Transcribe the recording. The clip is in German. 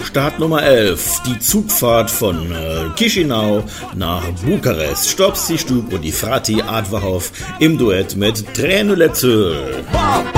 Start Nummer 11, die Zugfahrt von Chișinău nach Bukarest. Stopsi Stub und die Frati Adverhof im Duett mit Tränulezö.